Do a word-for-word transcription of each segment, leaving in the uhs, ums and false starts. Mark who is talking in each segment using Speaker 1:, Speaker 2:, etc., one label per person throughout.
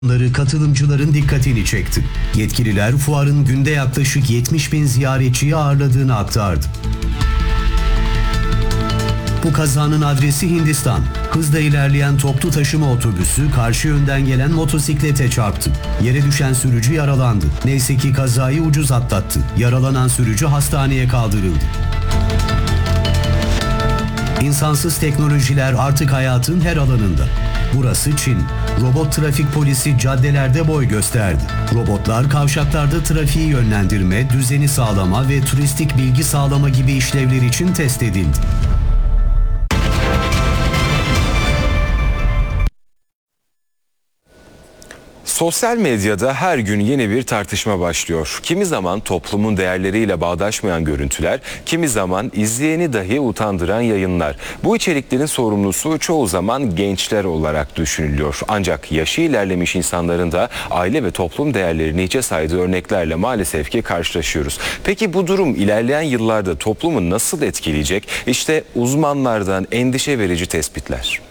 Speaker 1: Katılımcıların dikkatini çekti. Yetkililer fuarın günde yaklaşık yetmiş bin ziyaretçiyi ağırladığını aktardı. Bu kazanın adresi Hindistan. Hızla ilerleyen toplu taşıma otobüsü karşı yönden gelen motosiklete çarptı. Yere düşen sürücü yaralandı. Neyse ki kazayı ucuz atlattı. Yaralanan sürücü hastaneye kaldırıldı. İnsansız teknolojiler artık hayatın her alanında. Burası Çin. Robot trafik polisi caddelerde boy gösterdi. Robotlar kavşaklarda trafiği yönlendirme, düzeni sağlama ve turistik bilgi sağlama gibi işlevler için test edildi.
Speaker 2: Sosyal medyada her gün yeni bir tartışma başlıyor. Kimi zaman toplumun değerleriyle bağdaşmayan görüntüler, kimi zaman izleyeni dahi utandıran yayınlar. Bu içeriklerin sorumlusu çoğu zaman gençler olarak düşünülüyor. Ancak yaşı ilerlemiş insanların da aile ve toplum değerlerini hiçe saydığı örneklerle maalesef ki karşılaşıyoruz. Peki bu durum ilerleyen yıllarda toplumu nasıl etkileyecek? İşte uzmanlardan endişe verici tespitler.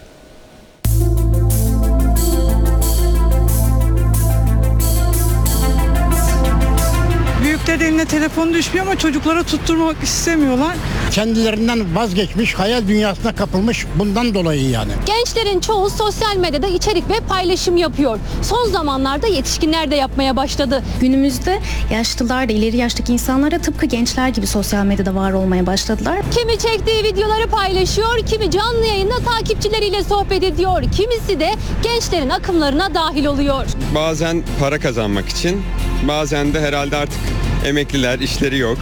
Speaker 3: Büyükler eline telefon düşmüyor ama çocuklara tutturmak istemiyorlar.
Speaker 4: Kendilerinden vazgeçmiş, hayal dünyasına kapılmış bundan dolayı yani.
Speaker 5: Gençlerin çoğu sosyal medyada içerik ve paylaşım yapıyor. Son zamanlarda yetişkinler de yapmaya başladı.
Speaker 6: Günümüzde yaşlılar da ileri yaştaki insanlar da tıpkı gençler gibi sosyal medyada var olmaya başladılar.
Speaker 5: Kimi çektiği videoları paylaşıyor, kimi canlı yayında takipçileriyle sohbet ediyor. Kimisi de gençlerin akımlarına dahil oluyor.
Speaker 7: Bazen para kazanmak için, bazen de herhalde artık emekliler, işleri yok.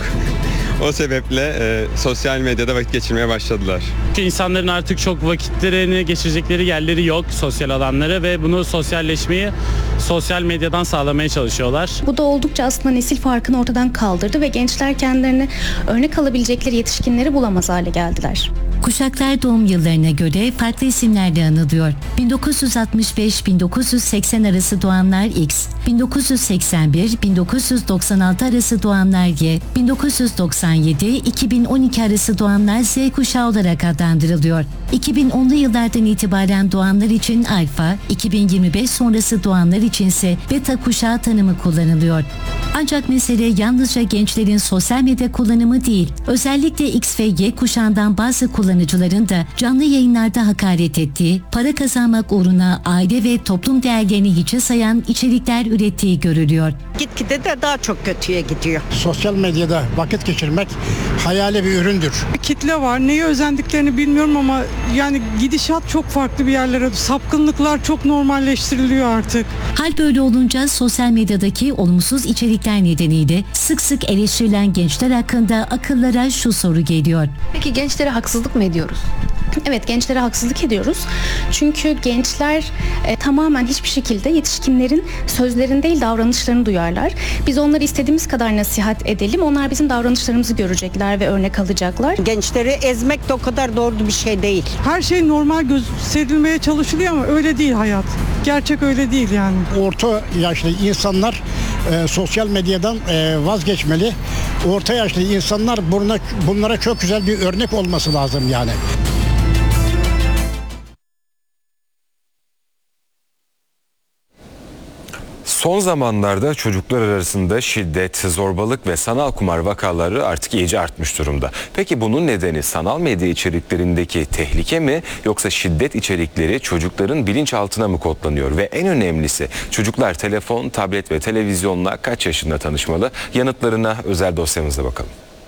Speaker 7: O sebeple e, sosyal medyada vakit geçirmeye başladılar.
Speaker 8: İnsanların artık çok vakitlerini geçirecekleri yerleri yok, sosyal alanları, ve bunu sosyalleşmeyi sosyal medyadan sağlamaya çalışıyorlar.
Speaker 6: Bu da oldukça aslında nesil farkını ortadan kaldırdı ve gençler kendilerini örnek alabilecekleri yetişkinleri bulamaz hale geldiler.
Speaker 9: Kuşaklar doğum yıllarına göre farklı isimlerle anılıyor. bin dokuz yüz altmış beş - bin dokuz yüz seksen arası doğanlar X, bin dokuz yüz seksen bir - bin dokuz yüz doksan altı arası doğanlar Y, bin dokuz yüz doksan yedi - iki bin on iki arası doğanlar Z kuşağı olarak adlandırılıyor. iki bin onlu yıllardan itibaren doğanlar için alfa, iki bin yirmi beş sonrası doğanlar içinse beta kuşağı tanımı kullanılıyor. Ancak mesele yalnızca gençlerin sosyal medya kullanımı değil, özellikle X ve Y kuşağından bazı kullanıcıların da canlı yayınlarda hakaret ettiği, para kazanmak uğruna aile ve toplum değerlerini hiçe sayan içerikler ürettiği görülüyor.
Speaker 10: Gitgide de daha çok kötüye gidiyor.
Speaker 4: Sosyal medyada vakit geçirmek hayali bir üründür.
Speaker 3: Bir kitle var. Neye özendiklerini bilmiyorum ama yani gidişat çok farklı bir yerlere. Sapkınlıklar çok normalleştiriliyor artık.
Speaker 9: Hal böyle olunca sosyal medyadaki olumsuz içerikler nedeniyle sık sık eleştirilen gençler hakkında akıllara şu soru geliyor.
Speaker 6: Peki gençlere haksızlık mı ediyoruz? Evet, gençlere haksızlık ediyoruz. Çünkü gençler e, tamamen hiçbir şekilde yetişkinlerin sözlerini değil davranışlarını duyarlar. Biz onları istediğimiz kadar nasihat edelim. Onlar bizim davranışlarımızı görecekler ve örnek alacaklar.
Speaker 10: Gençleri ezmek de o kadar doğru bir şey değil.
Speaker 3: Her şey normal gösterilmeye çalışılıyor ama öyle değil hayat. Gerçek öyle değil yani.
Speaker 4: Orta yaşlı insanlar e, sosyal medyadan e, vazgeçmeli. Orta yaşlı insanlar buna, bunlara çok güzel bir örnek olması lazım yani.
Speaker 2: Son zamanlarda çocuklar arasında şiddet, zorbalık ve sanal kumar vakaları artık iyice artmış durumda. Peki bunun nedeni sanal medya içeriklerindeki tehlike mi, yoksa şiddet içerikleri çocukların bilinçaltına mı kodlanıyor? Ve en önemlisi, çocuklar telefon, tablet ve televizyonla kaç yaşında tanışmalı? Yanıtlarına özel dosyamıza bakalım.